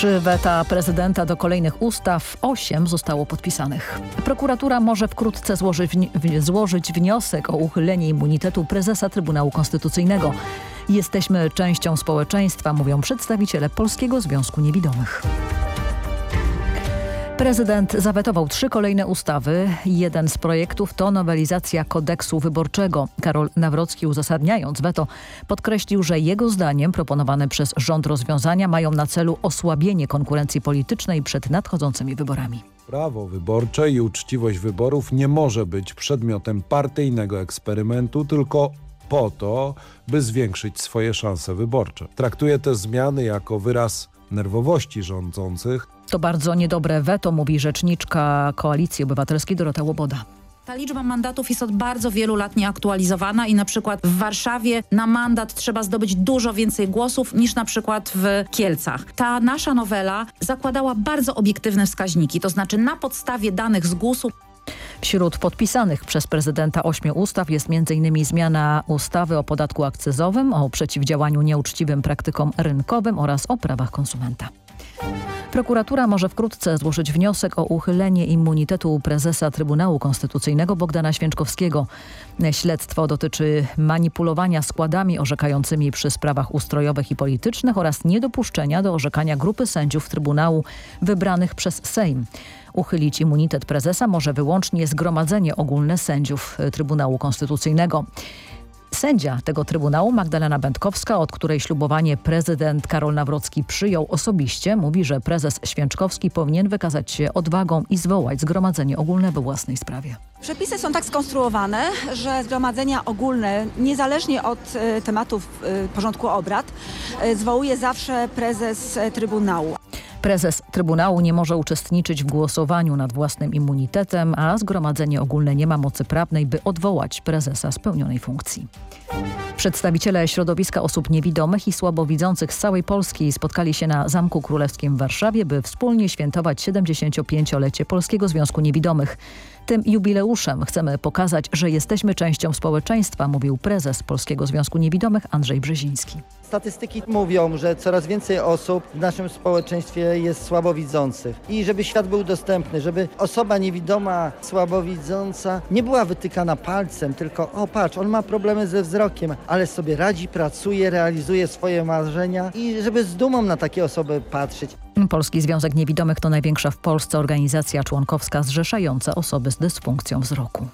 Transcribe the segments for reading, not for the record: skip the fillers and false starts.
3 weta prezydenta do kolejnych ustaw, 8 zostało podpisanych. Prokuratura może wkrótce złożyć wniosek o uchylenie immunitetu prezesa Trybunału Konstytucyjnego. Jesteśmy częścią społeczeństwa, mówią przedstawiciele Polskiego Związku Niewidomych. Prezydent zawetował 3 kolejne ustawy. Jeden z projektów to nowelizacja kodeksu wyborczego. Karol Nawrocki, uzasadniając weto, podkreślił, że jego zdaniem proponowane przez rząd rozwiązania mają na celu osłabienie konkurencji politycznej przed nadchodzącymi wyborami. Prawo wyborcze i uczciwość wyborów nie może być przedmiotem partyjnego eksperymentu, tylko po to, by zwiększyć swoje szanse wyborcze. Traktuję te zmiany jako wyraz nerwowości rządzących. To bardzo niedobre weto, mówi rzeczniczka Koalicji Obywatelskiej Dorota Łoboda. Ta liczba mandatów jest od bardzo wielu lat nieaktualizowana i na przykład w Warszawie na mandat trzeba zdobyć dużo więcej głosów niż na przykład w Kielcach. Ta nasza nowela zakładała bardzo obiektywne wskaźniki, to znaczy na podstawie danych z GUS-u. Wśród podpisanych przez prezydenta 8 ustaw jest m.in. zmiana ustawy o podatku akcyzowym, o przeciwdziałaniu nieuczciwym praktykom rynkowym oraz o prawach konsumenta. Prokuratura może wkrótce złożyć wniosek o uchylenie immunitetu prezesa Trybunału Konstytucyjnego Bogdana Święczkowskiego. Śledztwo dotyczy manipulowania składami orzekającymi przy sprawach ustrojowych i politycznych oraz niedopuszczenia do orzekania grupy sędziów Trybunału wybranych przez Sejm. Uchylić immunitet prezesa może wyłącznie Zgromadzenie Ogólne Sędziów Trybunału Konstytucyjnego. Sędzia tego Trybunału, Magdalena Będkowska, od której ślubowanie prezydent Karol Nawrocki przyjął osobiście, mówi, że prezes Święczkowski powinien wykazać się odwagą i zwołać Zgromadzenie Ogólne we własnej sprawie. Przepisy są tak skonstruowane, że zgromadzenia ogólne, niezależnie od tematów porządku obrad, zwołuje zawsze prezes Trybunału. Prezes Trybunału nie może uczestniczyć w głosowaniu nad własnym immunitetem, a Zgromadzenie Ogólne nie ma mocy prawnej, by odwołać prezesa z pełnionej funkcji. Przedstawiciele środowiska osób niewidomych i słabowidzących z całej Polski spotkali się na Zamku Królewskim w Warszawie, by wspólnie świętować 75-lecie Polskiego Związku Niewidomych. Tym jubileuszem chcemy pokazać, że jesteśmy częścią społeczeństwa, mówił prezes Polskiego Związku Niewidomych Andrzej Brzeziński. Statystyki mówią, że coraz więcej osób w naszym społeczeństwie jest słabowidzących. I żeby świat był dostępny, żeby osoba niewidoma, słabowidząca nie była wytykana palcem, tylko o patrz, on ma problemy ze wzrokiem, ale sobie radzi, pracuje, realizuje swoje marzenia i żeby z dumą na takie osoby patrzeć. Polski Związek Niewidomych to największa w Polsce organizacja członkowska zrzeszająca osoby z dysfunkcją wzroku.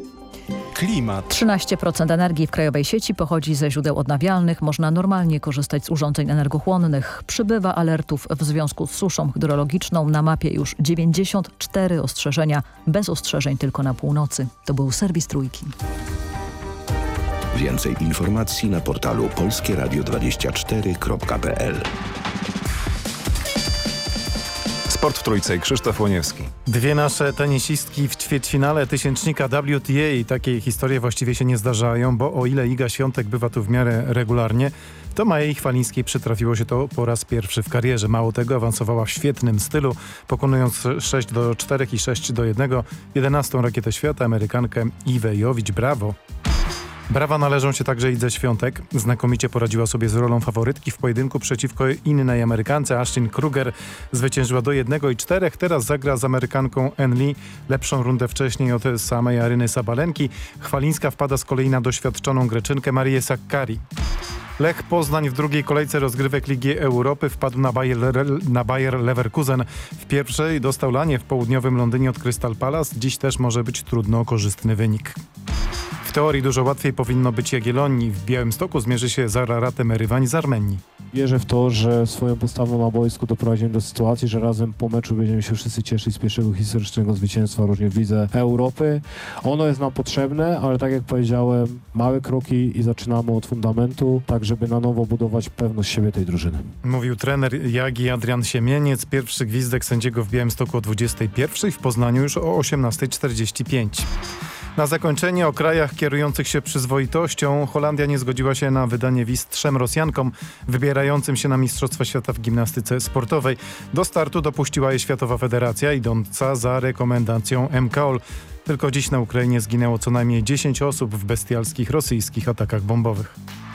Klimat. 13% energii w krajowej sieci pochodzi ze źródeł odnawialnych. Można normalnie korzystać z urządzeń energochłonnych. Przybywa alertów w związku z suszą hydrologiczną. Na mapie już 94 ostrzeżenia, bez ostrzeżeń tylko na północy. To był serwis Trójki. Więcej informacji na portalu polskieradio24.pl. Sport w Trójce i Krzysztof Łoniewski. Dwie nasze tenisistki w ćwierćfinale tysięcznika WTA. Takie historie właściwie się nie zdarzają, bo o ile Iga Świątek bywa tu w miarę regularnie, to Maji Chwalińskiej przytrafiło się to po raz pierwszy w karierze. Mało tego, awansowała w świetnym stylu, pokonując 6-4 i 6-1 11. rakietę świata, Amerykankę Iwę Jowicz. Brawo! Brawa należą się także Idze Świątek. Znakomicie poradziła sobie z rolą faworytki w pojedynku przeciwko innej Amerykance. Ashton Kruger zwyciężyła do 1-4. Teraz zagra z Amerykanką Ann Lee. Lepszą rundę wcześniej od samej Aryny Sabalenki. Chwalińska wpada z kolei na doświadczoną Greczynkę Marię Sakkari. Lech Poznań w drugiej kolejce rozgrywek Ligi Europy wpadł na Bayer Leverkusen. W pierwszej dostał lanie w południowym Londynie od Crystal Palace. Dziś też może być trudno o korzystny wynik. W teorii dużo łatwiej powinno być Jagiellonii. W Białymstoku zmierzy się z Araratem Erywań z Armenii. Wierzę w to, że swoją postawą na boisku doprowadzimy do sytuacji, że razem po meczu będziemy się wszyscy cieszyć z pierwszego historycznego zwycięstwa również w Lidze Europy. Ono jest nam potrzebne, ale tak jak powiedziałem, małe kroki i zaczynamy od fundamentu, tak żeby na nowo budować pewność siebie tej drużyny. Mówił trener Jagi Adrian Siemieniec. Pierwszy gwizdek sędziego w Białymstoku o 21:00, w Poznaniu już o 18:45. Na zakończenie o krajach kierujących się przyzwoitością. Holandia nie zgodziła się na wydanie wiz 3 Rosjankom wybierającym się na Mistrzostwa Świata w gimnastyce sportowej. Do startu dopuściła je Światowa Federacja, idąca za rekomendacją MKOL. Tylko dziś na Ukrainie zginęło co najmniej 10 osób w bestialskich rosyjskich atakach bombowych.